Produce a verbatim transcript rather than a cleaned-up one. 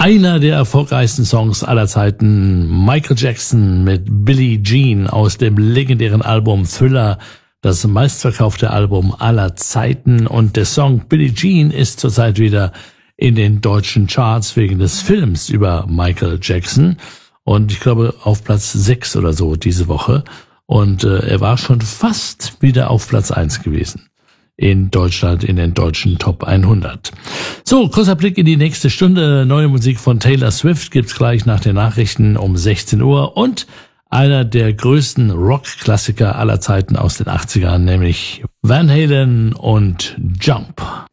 Einer der erfolgreichsten Songs aller Zeiten, Michael Jackson mit Billie Jean aus dem legendären Album Thriller, das meistverkaufte Album aller Zeiten. Und der Song Billie Jean ist zurzeit wieder in den deutschen Charts wegen des Films über Michael Jackson. Und ich glaube auf Platz sechs oder so diese Woche. Und äh, er war schon fast wieder auf Platz eins gewesen in Deutschland, in den deutschen Top hundert. So, kurzer Blick in die nächste Stunde. Neue Musik von Taylor Swift gibt's gleich nach den Nachrichten um sechzehn Uhr und einer der größten Rock-Klassiker aller Zeiten aus den achtzigern, nämlich Van Halen und Jump.